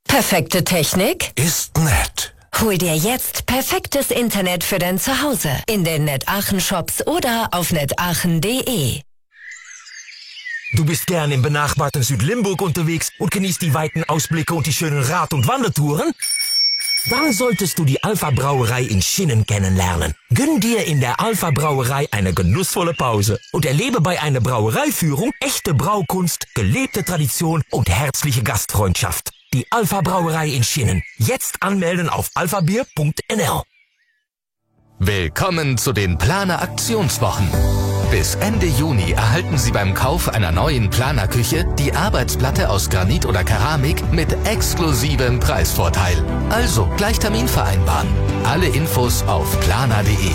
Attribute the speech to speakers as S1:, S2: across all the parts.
S1: Perfekte Technik?
S2: Ist nett.
S1: Hol dir jetzt perfektes Internet für dein Zuhause in den NetAachen-Shops oder auf netaachen.de.
S2: Du bist gern im benachbarten Südlimburg unterwegs und genießt die weiten Ausblicke und die schönen Rad- und Wandertouren? Dann solltest du die Alpha Brauerei in Schinnen kennenlernen. Gönn dir in der Alpha Brauerei eine genussvolle Pause und erlebe bei einer Brauereiführung echte Braukunst, gelebte Tradition und herzliche Gastfreundschaft. Die Alpha Brauerei in Schinnen. Jetzt anmelden auf alphabier.nl.
S3: Willkommen zu den Planer Aktionswochen. Bis Ende Juni erhalten Sie beim Kauf einer neuen Planerküche die Arbeitsplatte aus Granit oder Keramik mit exklusivem Preisvorteil. Also gleich Termin vereinbaren. Alle Infos auf planer.de.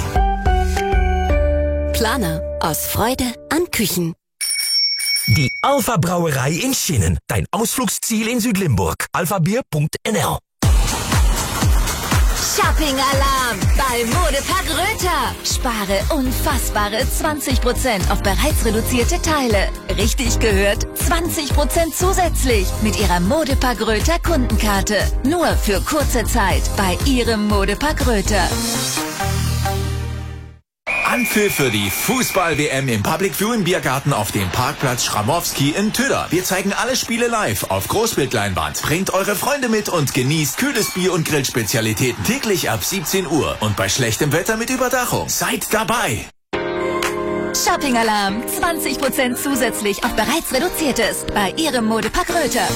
S4: Planer. Aus Freude an Küchen.
S2: Die Alpha Brauerei in Schinnen. Dein Ausflugsziel in Südlimburg. alphabier.nl.
S5: Shopping-Alarm bei Modepark Röther. Spare unfassbare 20% auf bereits reduzierte Teile. Richtig gehört, 20% zusätzlich mit Ihrer Modepark Röther Kundenkarte. Nur für kurze Zeit bei Ihrem Modepark Röther.
S6: Anpfiff für die Fußball-WM im Public Viewing Biergarten auf dem Parkplatz Schramowski in Töder. Wir zeigen alle Spiele live auf Großbildleinwand. Bringt eure Freunde mit und genießt kühles Bier und Grillspezialitäten täglich ab 17 Uhr und bei schlechtem Wetter mit Überdachung. Seid dabei!
S5: Shopping-Alarm, 20% zusätzlich auf bereits reduziertes bei Ihrem Modepark Röther.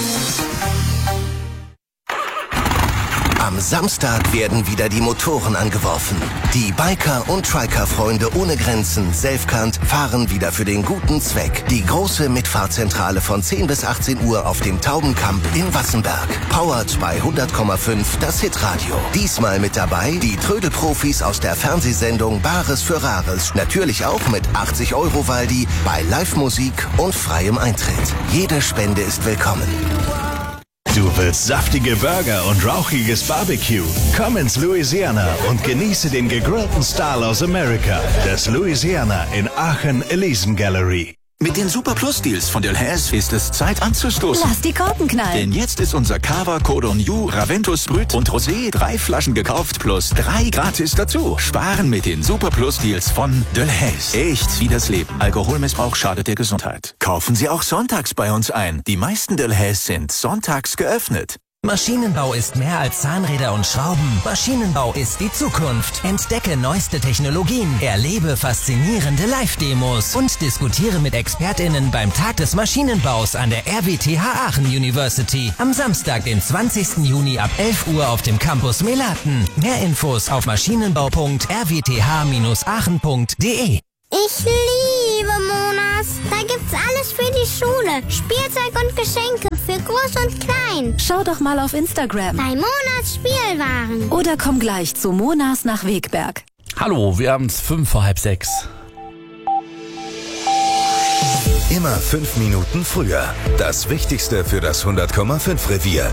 S7: Am Samstag werden wieder die Motoren angeworfen. Die Biker- und Triker-Freunde ohne Grenzen, Selfkant, fahren wieder für den guten Zweck. Die große Mitfahrzentrale von 10 bis 18 Uhr auf dem Taubenkamp in Wassenberg. Powered bei 100,5 das Hitradio. Diesmal mit dabei die Trödelprofis aus der Fernsehsendung Bares für Rares. Natürlich auch mit 80 € Waldi bei Live-Musik und freiem Eintritt. Jede Spende ist willkommen.
S8: Du willst saftige Burger und rauchiges Barbecue? Komm ins Louisiana und genieße den gegrillten Style aus Amerika. Das Louisiana in Aachen Elysian Gallery.
S6: Mit den Super Plus Deals von Delhaize ist es Zeit anzustoßen.
S5: Lass die Korken knallen.
S6: Denn jetzt ist unser Cava, Cordon New, Raventus Brut und Rosé 3 Flaschen gekauft plus 3 gratis dazu. Sparen mit den Super Plus Deals von Delhaize. Echt wie das Leben. Alkoholmissbrauch schadet der Gesundheit. Kaufen Sie auch sonntags bei uns ein. Die meisten Delhaize sind sonntags geöffnet.
S9: Maschinenbau ist mehr als Zahnräder und Schrauben. Maschinenbau ist die Zukunft. Entdecke neueste Technologien, erlebe faszinierende Live-Demos und diskutiere mit ExpertInnen beim Tag des Maschinenbaus an der RWTH Aachen University. Am Samstag, den 20. Juni ab 11 Uhr auf dem Campus Melaten. Mehr Infos auf maschinenbau.rwth-aachen.de.
S10: Ich liebe Monas. Da gibt's alles für die Schule. Spielzeug und Geschenke für Groß und Klein.
S4: Schau doch mal auf Instagram.
S10: Bei Monas Spielwaren.
S4: Oder komm gleich zu Monas nach Wegberg.
S11: Hallo, wir haben's 5:05.
S12: Immer 5 Minuten früher. Das Wichtigste für das 100,5 Revier.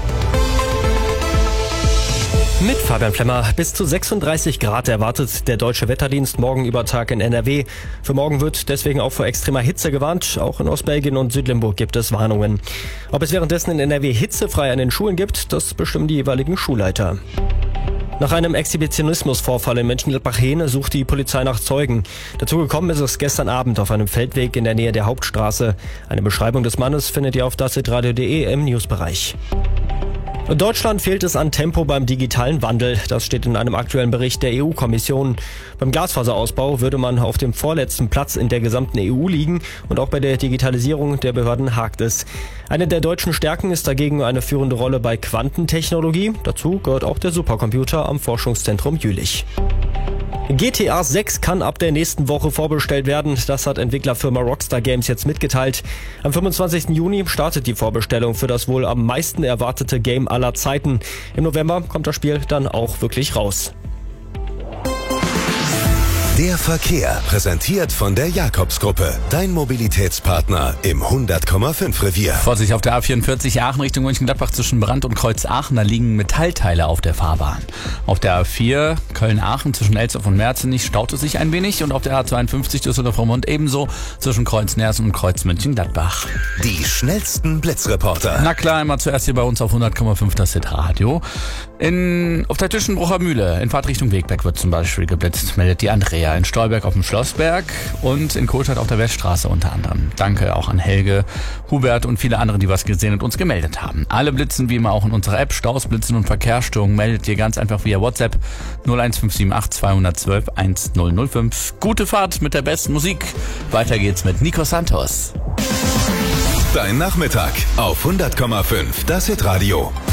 S13: Mit Fabian Flemmer. Bis zu 36 Grad erwartet der Deutsche Wetterdienst morgen über Tag in NRW. Für morgen wird deswegen auch vor extremer Hitze gewarnt. Auch in Ostbelgien und Südlimburg gibt es Warnungen. Ob es währenddessen in NRW hitzefrei an den Schulen gibt, das bestimmen die jeweiligen Schulleiter. Nach einem Exhibitionismusvorfall in Mönchengladbach-Heene sucht die Polizei nach Zeugen. Dazu gekommen ist es gestern Abend auf einem Feldweg in der Nähe der Hauptstraße. Eine Beschreibung des Mannes findet ihr auf das-hitradio.de im Newsbereich. In Deutschland fehlt es an Tempo beim digitalen Wandel. Das steht in einem aktuellen Bericht der EU-Kommission. Beim Glasfaserausbau würde man auf dem vorletzten Platz in der gesamten EU liegen und auch bei der Digitalisierung der Behörden hakt es. Eine der deutschen Stärken ist dagegen eine führende Rolle bei Quantentechnologie. Dazu gehört auch der Supercomputer am Forschungszentrum Jülich. GTA 6 kann ab der nächsten Woche vorbestellt werden. Das hat Entwicklerfirma Rockstar Games jetzt mitgeteilt. Am 25. Juni startet die Vorbestellung für das wohl am meisten erwartete Game aller Zeiten. Im November kommt das Spiel dann auch wirklich raus.
S12: Der Verkehr, präsentiert von der Jakobsgruppe. Dein Mobilitätspartner im 100,5 Revier.
S11: Vorsicht auf der A44 Aachen Richtung Mönchengladbach zwischen Brand und Kreuz Aachen. Da liegen Metallteile auf der Fahrbahn. Auf der A4 Köln-Aachen zwischen Elsdorf und Merzenich staut es sich ein wenig. Und auf der A52 Düsseldorf-Roermond ebenso zwischen Kreuz Nersen und Kreuz Mönchengladbach.
S12: Die schnellsten Blitzreporter.
S11: Na klar, immer zuerst hier bei uns auf 100,5 das Hitradio. Auf der Tischenbrucher Mühle in Fahrtrichtung Wegberg wird zum Beispiel geblitzt, meldet die Andrea. In Stolberg auf dem Schlossberg und in Kohlstadt auf der Weststraße unter anderem. Danke auch an Helge, Hubert und viele andere, die was gesehen und uns gemeldet haben. Alle blitzen wie immer auch in unserer App. Staus, Blitzen und Verkehrsstörungen meldet ihr ganz einfach via WhatsApp 01578 212 1005. Gute Fahrt mit der besten Musik. Weiter geht's mit Nico Santos.
S12: Dein Nachmittag auf 100,5 das Hitradio.